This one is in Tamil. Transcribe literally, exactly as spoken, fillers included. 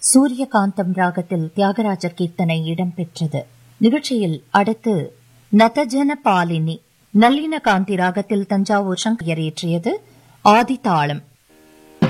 சூரியகாந்தம் ராகத்தில் தியாகராஜர் கீர்த்தனை இடம்பெற்றது. நிகழ்ச்சியில் அடுத்து நதஜன பாலினி நல்லின காந்தி ராகத்தில் தஞ்சாவூர் சங்கர் இயற்றியது ஆதிதாளம்.